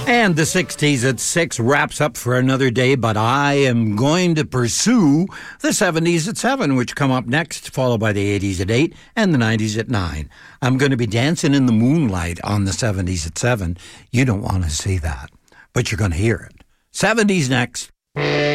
And the 60s at 6 wraps up for another day, but I am going to pursue the 70s at 7, which come up next, followed by the 80s at 8 and the 90s at 9. I'm going to be dancing in the moonlight on the 70s at 7. You don't want to see that, but you're going to hear it. 70s next.